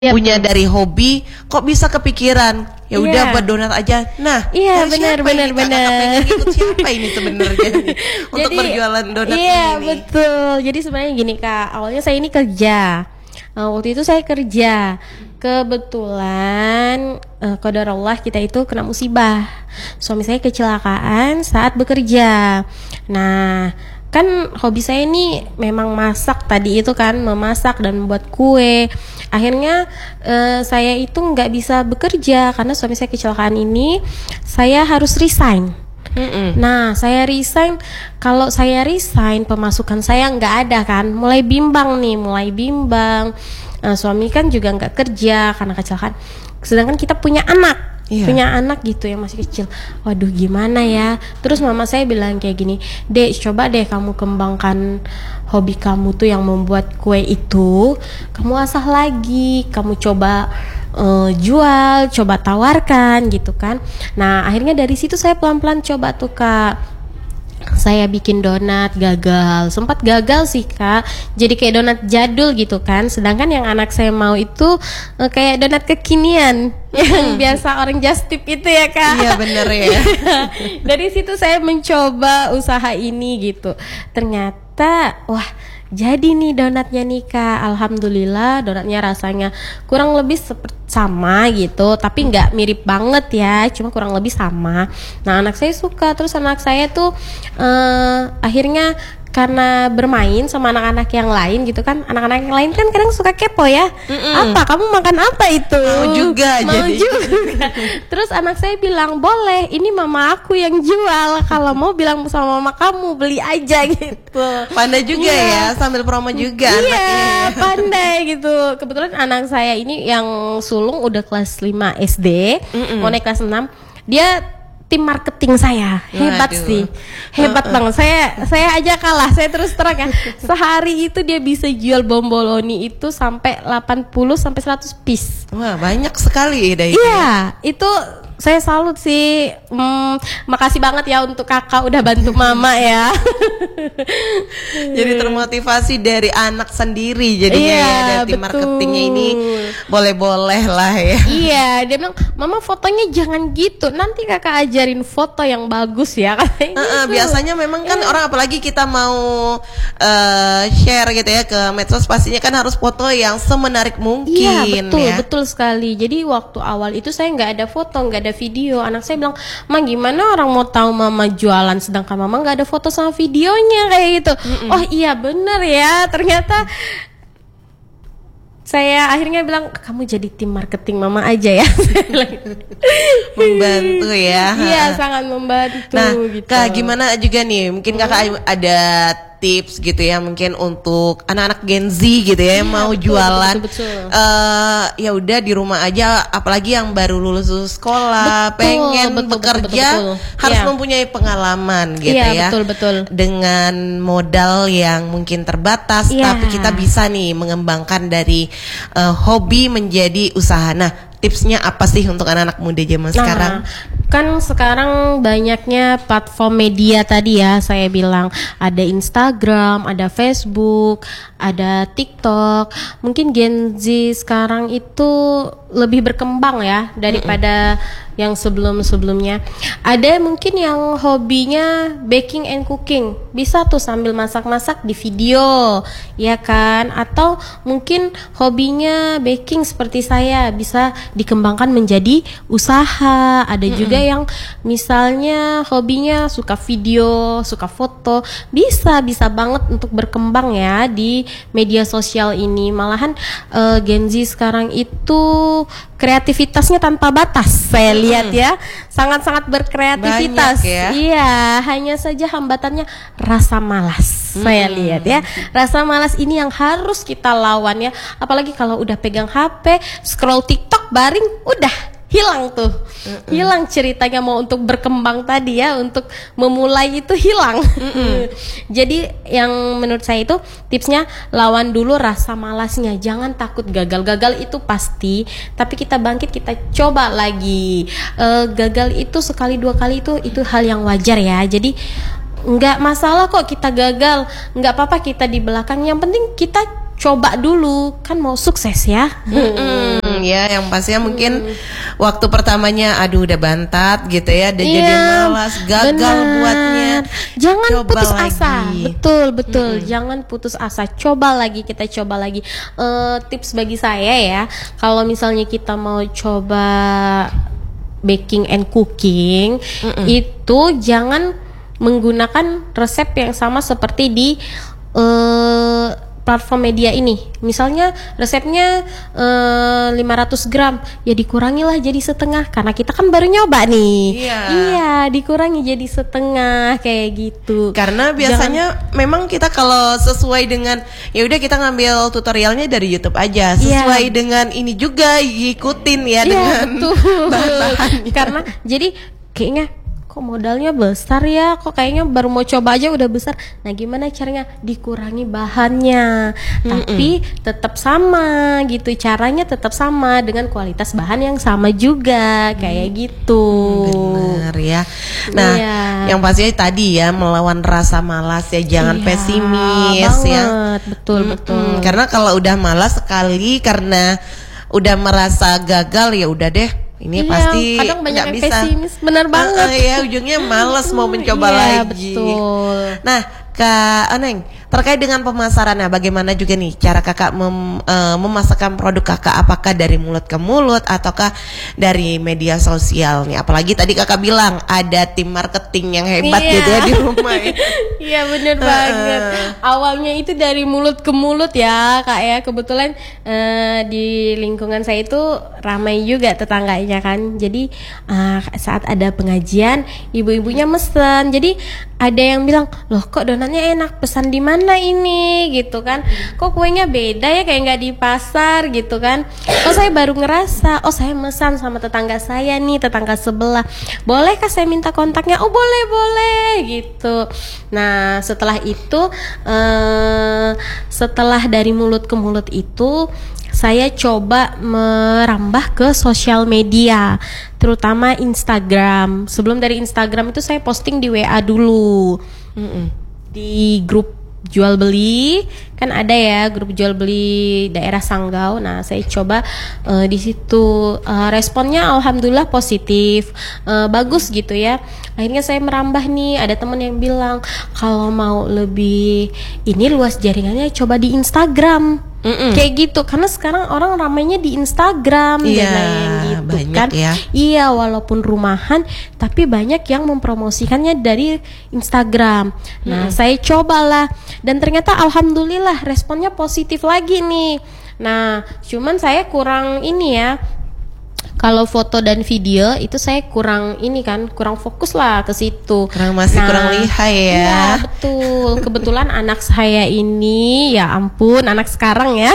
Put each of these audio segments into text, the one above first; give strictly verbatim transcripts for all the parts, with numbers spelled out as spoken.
Ya, punya dari hobi kok bisa kepikiran ya udah Iya. buat donat aja. Nah, Iya, dari benar, siapa benar, ini, Kak? benar. Kakak pengen ikut siapa ini sebenarnya nih, untuk Jadi, berjualan donat iya, ini? betul. Jadi sebenarnya gini Kak, awalnya saya ini kerja. Uh, waktu itu saya kerja. Kebetulan uh, qadarullah kita itu kena musibah. Suami saya kecelakaan saat bekerja. Nah, kan hobi saya ini memang masak tadi itu kan, memasak dan membuat kue. Akhirnya uh, saya itu nggak bisa bekerja karena suami saya kecelakaan ini. Saya harus resign. Mm-mm. Nah, saya resign. Kalau saya resign, pemasukan saya nggak ada kan. Mulai bimbang nih, mulai bimbang. Uh, suami kan juga nggak kerja karena kecelakaan. Sedangkan kita punya anak. Iya. Punya anak gitu yang masih kecil. Waduh, gimana ya? Terus mama saya bilang kayak gini, "Dek, coba deh kamu kembangkan hobi kamu tuh yang membuat kue itu. Kamu asah lagi, kamu coba uh, jual, coba tawarkan gitu kan." Nah, akhirnya dari situ saya pelan-pelan coba tuh Kak. Saya bikin donat, gagal. Sempat gagal sih Kak. Jadi kayak donat jadul gitu kan. Sedangkan yang anak saya mau itu uh, kayak donat kekinian yang biasa orang just tip itu ya Kak. Iya, bener ya. Dari situ saya mencoba usaha ini gitu. Ternyata wah, jadi nih donatnya nih Kak. Alhamdulillah donatnya rasanya kurang lebih seperti sama gitu, tapi nggak mirip banget ya, cuma kurang lebih sama. Nah, anak saya suka. Terus anak saya tuh uh, akhirnya karena bermain sama anak-anak yang lain gitu kan, anak-anak yang lain kan kadang suka kepo ya. Mm-mm. Apa kamu makan apa itu? Mau juga Mau jadi. juga. Terus anak saya bilang, boleh, ini mama aku yang jual. Kalau mau bilang sama mama kamu beli aja gitu. Pandai juga Iya. ya, sambil promo juga Iya, anaknya. pandai gitu. Kebetulan anak saya ini yang sulung udah kelas lima S D, Mm-mm. mau naik kelas enam. Dia tim marketing saya. Hebat Waduh. sih. Hebat Uh-uh. banget. Saya saya aja kalah. Saya terus terang ya. Sehari itu dia bisa jual bomboloni itu sampai delapan puluh sampai seratus piece. Wah, banyak sekali ya. Iya, itu saya salut sih. Hmm, makasih banget ya untuk kakak udah bantu mama ya. Jadi termotivasi dari anak sendiri jadinya Iya, ya, dari tim betul. marketingnya ini boleh-boleh lah ya. Iya, dia bilang, "Mama fotonya jangan gitu. Nanti kakak ajarin foto yang bagus ya." Katanya Uh-uh, gitu. biasanya memang kan orang apalagi kita mau uh, share gitu ya ke medsos, pastinya kan harus foto yang semenarik mungkin. Iya, betul, ya. betul sekali. Jadi waktu awal itu saya nggak ada foto, nggak ada video. Anak saya bilang, "Ma, gimana orang mau tahu mama jualan sedangkan mama nggak ada foto sama videonya," kayak gitu. Oh iya bener ya, ternyata saya akhirnya bilang, "Kamu jadi tim marketing mama aja ya." Membantu ya. Iya, sangat membantu. Nah, gitu. Kak, gimana juga nih? Mungkin kakak ada tips gitu ya, mungkin untuk anak-anak Gen Z gitu ya, yang Iya, mau betul, jualan. betul, betul. Eh, ya udah di rumah aja, apalagi yang baru lulus sekolah, Betul, pengen betul, betul, bekerja, betul, betul. harus Iya. mempunyai pengalaman gitu Iya, ya. betul, betul. Dengan modal yang mungkin terbatas, Iya. tapi kita bisa nih mengembangkan dari eh, hobi menjadi usaha. Nah, tipsnya apa sih untuk anak-anak muda zaman Nah, sekarang? kan sekarang banyaknya platform media tadi ya, saya bilang ada Instagram, ada Facebook, ada TikTok. Mungkin Gen Z sekarang itu lebih berkembang ya daripada yang sebelum-sebelumnya. Ada mungkin yang hobinya baking and cooking, bisa tuh sambil masak-masak di video, ya kan? Atau mungkin hobinya baking seperti saya, bisa dikembangkan menjadi usaha. Ada Mm-mm. juga yang misalnya hobinya suka video, suka foto, bisa bisa banget untuk berkembang ya di media sosial ini. Malahan uh, Gen Z sekarang itu kreativitasnya tanpa batas, saya lihat ya, sangat-sangat berkreativitas. Banyak ya. Iya, hanya saja hambatannya rasa malas. Hmm. Saya lihat ya, rasa malas ini yang harus kita lawan ya. Apalagi kalau udah pegang H P, scroll TikTok, baring, udah hilang tuh, Mm-mm. hilang ceritanya mau untuk berkembang tadi ya, untuk memulai itu hilang. Jadi yang menurut saya itu tipsnya, lawan dulu rasa malasnya, jangan takut gagal. Gagal itu pasti, tapi kita bangkit, kita coba lagi. E, gagal itu sekali dua kali itu itu hal yang wajar ya. Jadi nggak masalah kok kita gagal, nggak apa-apa kita di belakang. Yang penting kita coba dulu, kan mau sukses ya. Mm-mm, ya, yang pastinya mungkin hmm. waktu pertamanya aduh udah bantat gitu ya, udah iya, jadi malas, gagal benar. buatnya. Jangan coba putus lagi. asa. Betul, betul. Mm-mm. Jangan putus asa. Coba lagi, kita coba lagi. Uh, tips bagi saya ya, kalau misalnya kita mau coba baking and cooking, Mm-mm. itu jangan menggunakan resep yang sama seperti di uh, platform media ini. Misalnya resepnya uh, lima ratus gram, ya dikurangilah jadi setengah karena kita kan baru nyoba nih. Iya. Iya, dikurangi jadi setengah kayak gitu. Karena biasanya Jangan, memang kita kalau sesuai dengan ya udah kita ngambil tutorialnya dari YouTube aja, sesuai iya. dengan ini juga ikutin ya iya, dengan bahan-bahannya. Karena jadi kayaknya kok modalnya besar ya, kok kayaknya baru mau coba aja udah besar. Nah gimana caranya? Dikurangi bahannya, Mm-mm. tapi tetap sama gitu, caranya tetap sama dengan kualitas bahan yang sama juga, kayak gitu. Bener ya. Nah iya. yang pastinya tadi ya, melawan rasa malas ya, jangan iya, pesimis banget. Ya. Betul Mm-mm. betul. Karena kalau udah malas sekali karena udah merasa gagal, ya udah deh. Ini iya, pasti kadang banyak yang bisa. Pesimis, benar banget. Uh, uh, ya ujungnya males mau mencoba iya, lagi. Betul. Nah, Kak Oneng, terkait dengan pemasarannya, bagaimana juga nih cara kakak mem, uh, memasarkan produk kakak? Apakah dari mulut ke mulut ataukah dari media sosial nih? Apalagi tadi kakak bilang ada tim marketing yang hebat iya. gitu ya di rumah. Ya. Iya bener uh, banget. Awalnya itu dari mulut ke mulut ya kak ya. Kebetulan uh, di lingkungan saya itu ramai juga tetangganya kan. Jadi uh, saat ada pengajian, ibu-ibunya mesen. Jadi ada yang bilang, loh kok donatnya enak, pesan di mana ini gitu kan? Kok kuenya beda ya, kayak nggak di pasar gitu kan? Oh saya baru ngerasa, oh saya mesan sama tetangga saya nih, tetangga sebelah. Bolehkah saya minta kontaknya? Oh boleh boleh gitu. Nah setelah itu, uh, setelah dari mulut ke mulut itu, saya coba merambah ke sosial media, terutama Instagram. Sebelum dari Instagram itu saya posting di W A dulu, Mm-mm. di grup jual beli, kan ada ya grup jual beli daerah Sanggau. Nah saya coba uh, di situ, uh, responnya alhamdulillah positif, uh, bagus gitu ya. Akhirnya saya merambah nih, ada teman yang bilang kalau mau lebih ini luas jaringannya coba di Instagram. Mm-mm. Kayak gitu, karena sekarang orang ramainya di Instagram, iya, dan lain gitu kan ya. Iya, walaupun rumahan tapi banyak yang mempromosikannya dari Instagram. Nah mm. saya cobalah dan ternyata alhamdulillah responnya positif lagi nih. Nah cuman saya kurang ini ya, kalau foto dan video itu saya kurang ini kan, kurang fokus lah ke situ. Kurang masih nah, kurang lihai ya. Iya betul. Kebetulan anak saya ini, ya ampun, anak sekarang ya,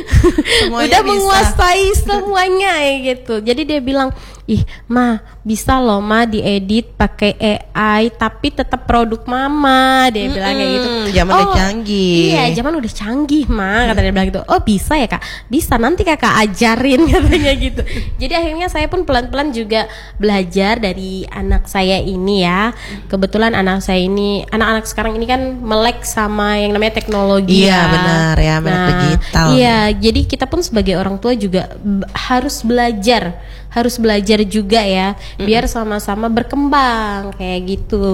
udah bisa menguasai semuanya ya gitu. Jadi dia bilang, ih ma bisa loh ma diedit pakai A I tapi tetap produk mama, dia hmm, bilang kayak gitu. Zaman oh, udah canggih. Iya zaman udah canggih ma, kata dia bilang gitu. Oh bisa ya kak, bisa nanti kakak ajarin katanya gitu. Jadi akhirnya saya pun pelan-pelan juga belajar dari anak saya ini ya. Kebetulan anak saya ini, anak-anak sekarang ini kan melek sama yang namanya teknologi. Iya ya. benar ya, melek nah, digital. Iya jadi kita pun sebagai orang tua juga b- harus belajar. Harus belajar juga ya, mm-hmm. biar sama-sama berkembang kayak gitu.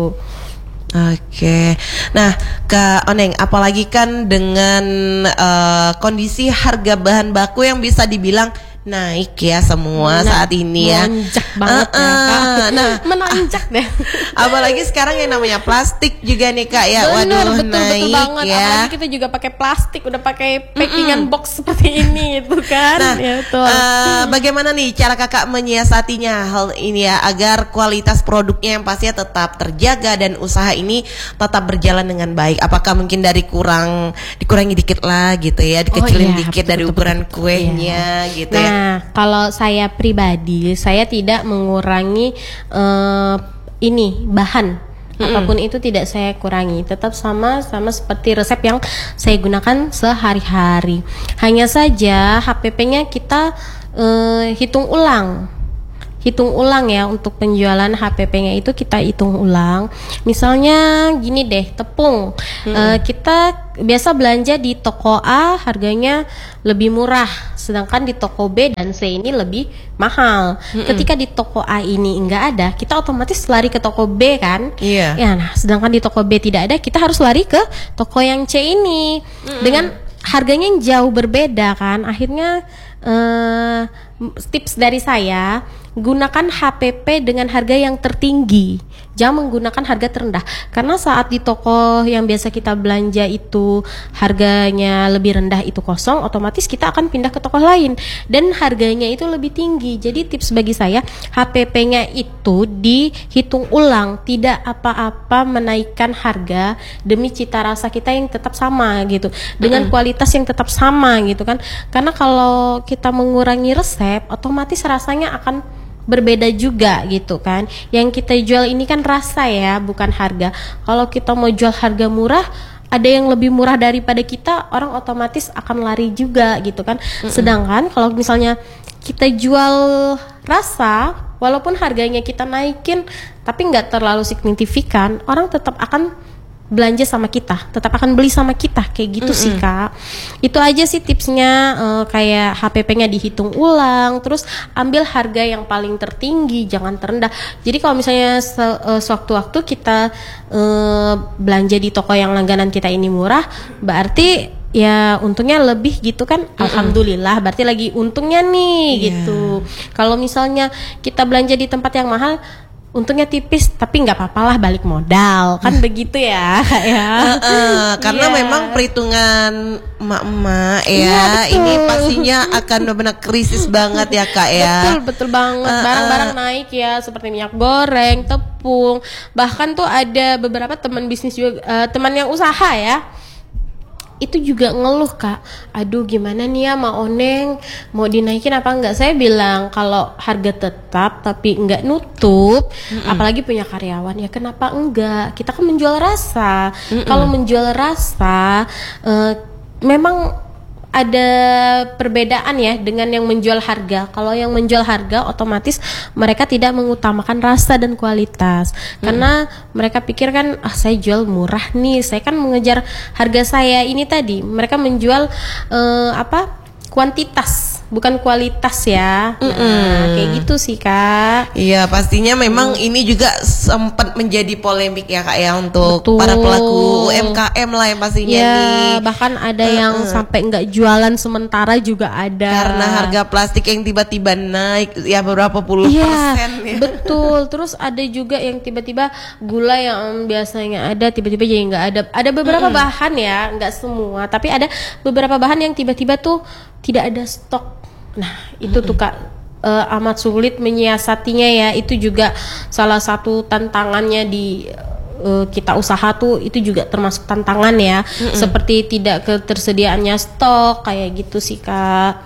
Oke, nah Kak Oneng, apalagi kan dengan uh, kondisi harga bahan baku yang bisa dibilang naik ya semua nah, saat ini ya, menanjak banget uh, uh, ya kak. Nah menanjak deh. Apalagi sekarang yang namanya plastik juga nih kak ya. Bener, waduh betul, naik betul banget. Ya. Apalagi kita juga pakai plastik, udah pakai packingan Mm-mm. box seperti ini itu kan. Nah ya, betul. Uh, bagaimana nih cara kakak menyiasatinya hal ini ya, agar kualitas produknya yang pastinya tetap terjaga dan usaha ini tetap berjalan dengan baik? Apakah mungkin dari kurang dikurangi dikit lah gitu ya, dikecilin oh, iya, dikit betul, dari betul, ukuran betul, kuenya iya. gitu nah, ya. Nah, kalau saya pribadi, saya tidak mengurangi uh, ini bahan, mm-mm. apapun itu tidak saya kurangi, tetap sama sama seperti resep yang saya gunakan sehari-hari. Hanya saja H P P-nya kita uh, hitung ulang. hitung ulang ya untuk penjualan H P P-nya itu kita hitung ulang. Misalnya gini deh, tepung. Hmm. Uh, kita biasa belanja di toko A harganya lebih murah, sedangkan di toko B dan C ini lebih mahal. Hmm. Ketika di toko A ini enggak ada, kita otomatis lari ke toko B kan? Iya. Ya, nah, sedangkan di toko B tidak ada, kita harus lari ke toko yang C ini. Hmm. Dengan harganya yang jauh berbeda kan, akhirnya uh, tips dari saya, gunakan H P P dengan harga yang tertinggi, jangan menggunakan harga terendah. Karena saat di toko yang biasa kita belanja itu harganya lebih rendah, itu kosong, otomatis kita akan pindah ke toko lain dan harganya itu lebih tinggi. Jadi tips bagi saya, H P P-nya itu dihitung ulang, tidak apa-apa menaikkan harga demi cita rasa kita yang tetap sama gitu, dengan mm-hmm. kualitas yang tetap sama gitu kan. Karena kalau kita mengurangi resep, otomatis rasanya akan berbeda juga gitu kan. Yang kita jual ini kan rasa ya, bukan harga. Kalau kita mau jual harga murah, ada yang lebih murah daripada kita, orang otomatis akan lari juga gitu kan. Mm-mm. Sedangkan kalau misalnya kita jual rasa, walaupun harganya kita naikin tapi nggak terlalu signifikan, orang tetap akan belanja sama kita, tetap akan beli sama kita, kayak gitu. Mm-mm. Sih Kak. Itu aja sih tipsnya, uh, kayak H P P-nya dihitung ulang, terus ambil harga yang paling tertinggi, jangan terendah. Jadi kalau misalnya se- uh, sewaktu-waktu kita uh, belanja di toko yang langganan kita ini murah, berarti ya untungnya lebih gitu kan. Mm-mm. Alhamdulillah, berarti lagi untungnya nih. Yeah. Gitu. Kalau misalnya kita belanja di tempat yang mahal, untungnya tipis, tapi nggak apa-apalah, balik modal kan. Begitu ya ya. Uh, uh, karena yeah. memang perhitungan emak-emak ya, yeah, ini pastinya akan benar-benar krisis banget ya Kak ya. Betul betul banget. uh, Barang-barang uh, naik ya, seperti minyak goreng, tepung, bahkan tuh ada beberapa teman bisnis juga, uh, teman yang usaha ya, itu juga ngeluh Kak, aduh gimana nih ya Ma Oneng, mau dinaikin apa enggak? Saya bilang kalau harga tetap tapi enggak nutup, mm-mm. apalagi punya karyawan, ya kenapa enggak? Kita kan menjual rasa. Kalau menjual rasa, uh, memang ada perbedaan ya dengan yang menjual harga. Kalau yang menjual harga, otomatis mereka tidak mengutamakan rasa dan kualitas. Karena hmm. mereka pikir kan, ah saya jual murah nih, saya kan mengejar harga saya ini tadi. Mereka menjual uh, apa? kuantitas, bukan kualitas ya. Nah, kayak gitu sih Kak. Iya, pastinya memang hmm. ini juga sempat menjadi polemik ya Kak ya, untuk Betul. para pelaku U M K M lah yang pastinya ya, nih. Bahkan ada uh-uh. yang sampai nggak jualan sementara juga ada. Karena harga plastik yang tiba-tiba naik ya beberapa puluh ya, persen ya. Betul. Terus ada juga yang tiba-tiba gula yang biasanya ada tiba-tiba jadi nggak ada. Ada beberapa hmm. bahan ya, nggak semua, tapi ada beberapa bahan yang tiba-tiba tuh tidak ada stok. Nah, itu tuh Kak, uh, amat sulit menyiasatinya ya. Itu juga salah satu tantangannya di uh, kita usaha tuh, itu juga termasuk tantangan ya. Mm-mm. Seperti tidak ketersediaannya stok, kayak gitu sih Kak.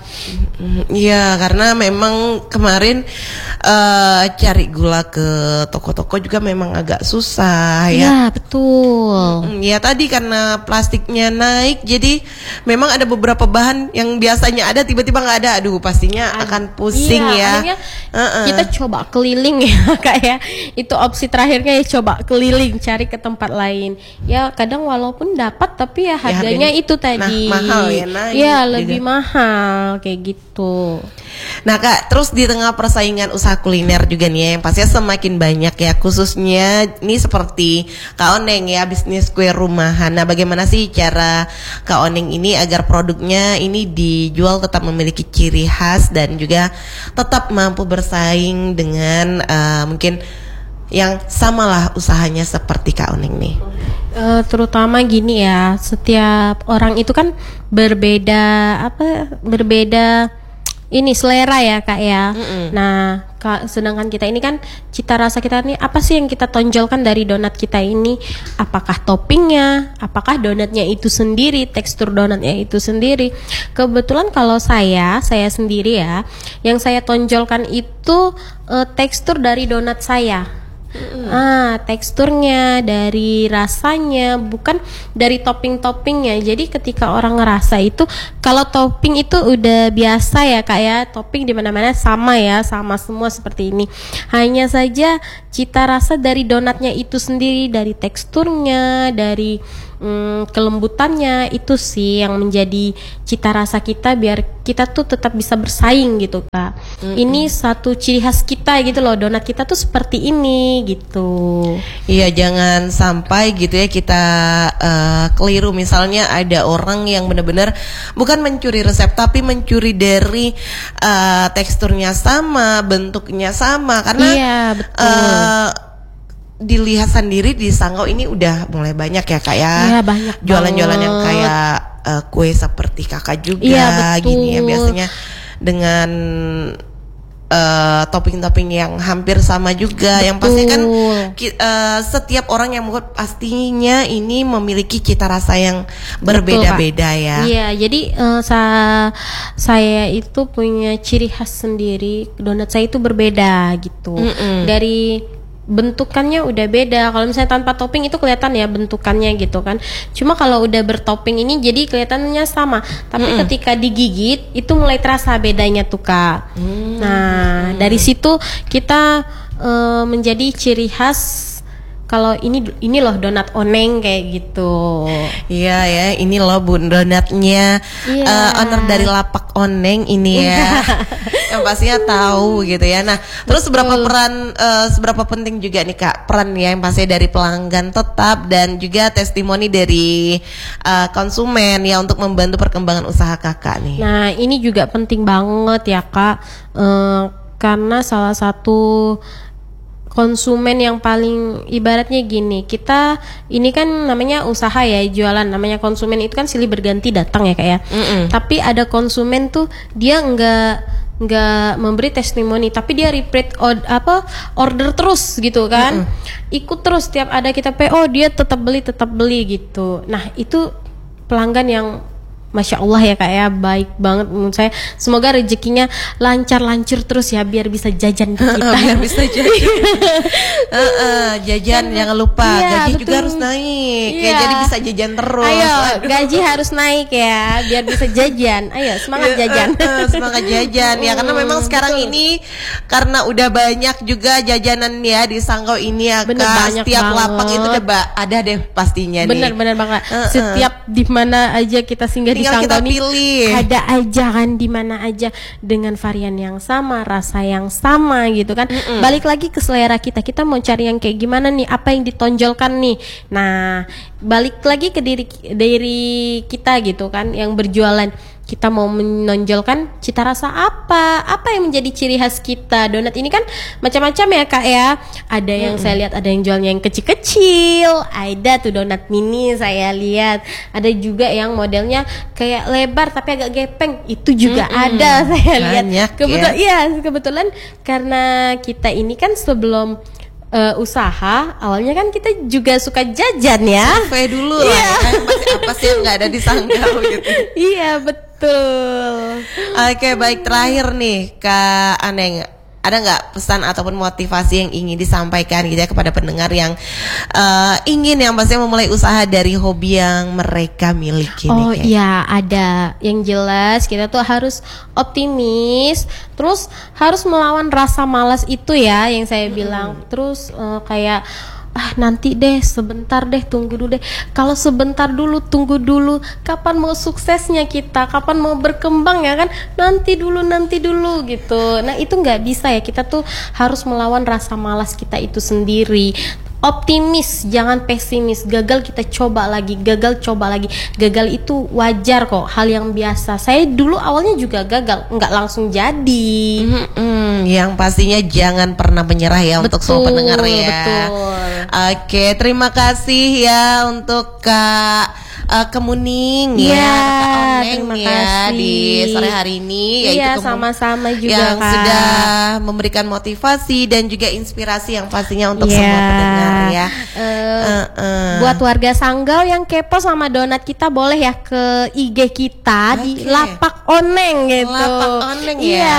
Iya, karena memang kemarin uh, cari gula ke toko-toko juga memang agak susah ya. Iya, betul. Ya tadi karena plastiknya naik, jadi memang ada beberapa bahan yang biasanya ada tiba-tiba nggak ada. Aduh, pastinya Ad- akan pusing iya, ya. Uh-uh. Kita coba keliling ya Kak ya. Itu opsi terakhirnya ya, coba keliling cari ke tempat lain. Ya kadang walaupun dapat tapi ya harganya ya, itu tadi. Nah, mahal ya, naik. Ya lebih juga mahal kayak gitu. Nah Kak, terus di tengah persaingan usaha kuliner juga nih ya, yang pastinya semakin banyak ya, khususnya ini seperti Kak Oneng ya, bisnis kue rumahan. Nah bagaimana sih cara Kak Oneng ini agar produknya ini dijual tetap memiliki ciri khas dan juga tetap mampu bersaing dengan uh, mungkin yang samalah usahanya seperti Kak Oneng nih? Uh, terutama gini ya, setiap orang itu kan berbeda apa berbeda ini selera ya Kak ya. Mm-mm. Nah, Kak, sedangkan kita ini kan cita rasa kita nih, apa sih yang kita tonjolkan dari donat kita ini? Apakah toppingnya? Apakah donatnya itu sendiri? Tekstur donatnya itu sendiri? Kebetulan kalau saya, saya sendiri ya, yang saya tonjolkan itu uh, tekstur dari donat saya. Ah, teksturnya, dari rasanya, bukan dari topping-toppingnya. Jadi ketika orang ngerasa itu, kalau topping itu udah biasa ya kak ya, topping di mana-mana sama ya, sama semua seperti ini. Hanya saja cita rasa dari donatnya itu sendiri, dari teksturnya, dari hmm, kelembutannya itu sih yang menjadi cita rasa kita biar kita tuh tetap bisa bersaing gitu kak. Mm-hmm. Ini satu ciri khas kita gitu loh, donat kita tuh seperti ini gitu. Iya, jangan sampai gitu ya kita uh, keliru. Misalnya ada orang yang benar-benar bukan mencuri resep tapi mencuri dari uh, teksturnya sama, bentuknya sama, karena iya, betul. Uh, dilihat sendiri di Sanggau ini udah mulai banyak ya kak ya, iya, banyak jualan-jualan banget. yang kayak uh, kue seperti kakak juga, iya, gini ya biasanya dengan uh, topping-topping yang hampir sama juga. Betul. Yang pasti kan ki- uh, setiap orang yang membuat pastinya ini memiliki cita rasa yang berbeda-beda. Betul, ya. Iya, jadi uh, sa- saya itu punya ciri khas sendiri. Donat saya itu berbeda gitu. Mm-mm. Dari bentukannya udah beda. Kalau misalnya tanpa topping itu kelihatan ya bentukannya gitu kan. Cuma kalau udah bertopping ini jadi kelihatannya sama. Tapi mm-hmm. ketika digigit itu mulai terasa bedanya tuh kak. Mm-hmm. Nah dari situ kita uh, menjadi ciri khas. Kalau ini ini loh donat Oneng kayak gitu. Iya ya, ini loh bun donatnya yeah. uh, owner dari Lapak Oneng ini ya. Yang pastinya tahu gitu ya. Nah, terus Betul. seberapa peran uh, seberapa penting juga nih Kak peran ya yang pasti dari pelanggan tetap dan juga testimoni dari uh, konsumen ya untuk membantu perkembangan usaha Kakak nih. Nah, ini juga penting banget ya Kak. Uh, karena salah satu konsumen yang paling ibaratnya gini, kita ini kan namanya usaha ya, jualan, namanya konsumen itu kan silih berganti datang ya kayak. Mm-mm. Tapi ada konsumen tuh dia nggak nggak memberi testimoni, tapi dia repeat od, apa order terus gitu kan. Mm-mm. Ikut terus tiap ada kita P O dia tetap beli tetap beli gitu. Nah itu pelanggan yang Masya Allah ya kak ya, baik banget menurut saya. Semoga rezekinya lancar-lancar terus ya biar bisa jajan ke kita. Biar bisa jajan. uh, uh, jajan jangan lupa iya, gaji betul. juga harus naik. Iya. Ya, jadi bisa jajan terus. Ayo Aduh. gaji harus naik ya biar bisa jajan. Ayo semangat jajan. uh, uh, semangat jajan ya karena memang sekarang betul. Ini karena udah banyak juga jajanan ya di Sanggau ini ya bener, kak. Setiap banget. lapak itu udah ada deh pastinya bener, nih. Bener-bener banget. Uh, uh. Setiap di mana aja kita singgah tinggal di kita Sanggau pilih. Ada aja kan di mana aja dengan varian yang sama, rasa yang sama gitu kan. Mm-mm. Balik lagi ke selera kita. Kita mau cari yang kayak gimana nih? Apa yang ditonjolkan nih? Nah, balik lagi ke diri dari kita gitu kan yang berjualan. Kita mau menonjolkan cita rasa apa? Apa yang menjadi ciri khas kita? Donat ini kan macam-macam ya kak ya. Ada yang mm-hmm. saya lihat ada yang jualnya yang kecil-kecil. Ada tuh donat mini saya lihat. Ada juga yang modelnya kayak lebar tapi agak gepeng. Itu juga mm-hmm. ada saya lihat. Kebetulan ya. Iya kebetulan karena kita ini kan sebelum Uh, usaha awalnya kan kita juga suka jajan ya. Survei dulu lah ya. Pasti apa sih yang nggak ada di Sanggau gitu. Iya betul. Oke baik, terakhir nih Kak Aneng, ada nggak pesan ataupun motivasi yang ingin disampaikan gitu ya kepada pendengar yang uh, ingin yang pastinya memulai usaha dari hobi yang mereka miliki? Oh nih, iya ada. Yang jelas kita tuh harus optimis, terus harus melawan rasa malas itu ya yang saya hmm. bilang. Terus uh, kayak ah nanti deh, sebentar deh, tunggu dulu deh. Kalau sebentar dulu, tunggu dulu. Kapan mau suksesnya kita? Kapan mau berkembang ya kan? Nanti dulu, nanti dulu gitu. Nah itu nggak bisa ya. Kita tuh harus melawan rasa malas kita itu sendiri. Optimis, jangan pesimis. Gagal kita coba lagi, gagal coba lagi. Gagal itu wajar kok, hal yang biasa. Saya dulu awalnya juga gagal, nggak langsung jadi. Mm-mm, yang pastinya jangan pernah menyerah ya betul, untuk semua pendengar ya. Betul. Oke, terima kasih ya untuk Kak uh, Kemuning ya, ya Kak Oneng terima ya kasih. di sore hari ini. Iya sama-sama juga yang Kak. sudah memberikan motivasi dan juga inspirasi yang pastinya untuk ya. semua pendengar ya. Uh, uh, uh. Buat warga Sanggau yang kepo sama donat kita boleh ya ke I G kita okay. di Lapak Oneng gitu. Lapak Oneng ya. Iya.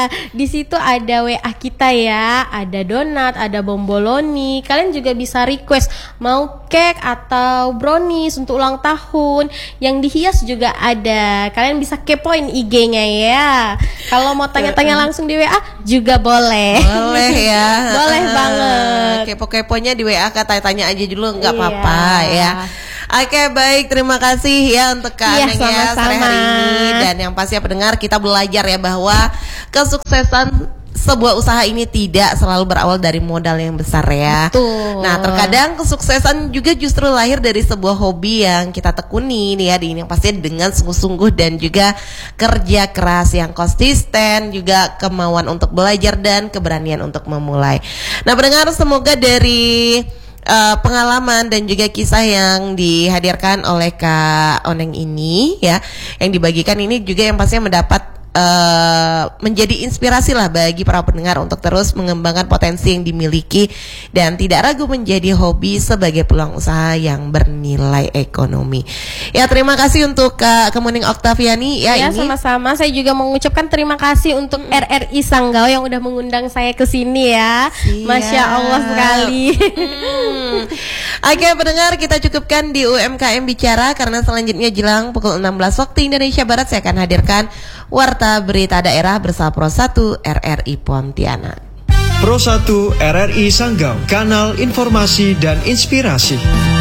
Nah, di situ ada W A kita ya, ada donat, ada bomboloni. Kalian juga bisa request mau cake atau brownies untuk ulang tahun. Yang dihias juga ada. Kalian bisa kepoin I G-nya ya. Kalau mau tanya-tanya langsung di W A juga boleh. Boleh ya. Boleh banget. Kepo-keponya di W A, tanya-tanya aja dulu, nggak Iya. apa-apa ya. Oke, baik, terima kasih ya untuk Kak Iya, Aneng ya sore hari ini. Dan yang pasti ya pendengar, kita belajar ya bahwa kesuksesan sebuah usaha ini tidak selalu berawal dari modal yang besar ya. Betul. Nah, terkadang kesuksesan juga justru lahir dari sebuah hobi yang kita tekuni nih ya, di yang pasti dengan sungguh-sungguh dan juga kerja keras yang konsisten, juga kemauan untuk belajar dan keberanian untuk memulai. Nah, pendengar, semoga dari Uh, pengalaman dan juga kisah yang dihadirkan oleh Kak Oneng ini ya, yang dibagikan ini juga yang pastinya mendapat uh, menjadi inspirasi lah bagi para pendengar untuk terus mengembangkan potensi yang dimiliki dan tidak ragu menjadi hobi sebagai peluang usaha yang bernilai ekonomi. Ya, terima kasih untuk Kak Kemuning Oktaviani ya, Ya, ini. sama-sama. Saya juga mengucapkan terima kasih untuk hmm. R R I Sanggau yang udah mengundang saya ke sini ya. Siap. Masya Allah sekali. Hmm. Oke, pendengar, kita cukupkan di U M K M Bicara karena selanjutnya jelang pukul enam belas waktu Indonesia Barat saya akan hadirkan Warta Berita Daerah bersama Pro satu R R I Pontianak. Pro satu R R I Sanggau, kanal informasi dan inspirasi.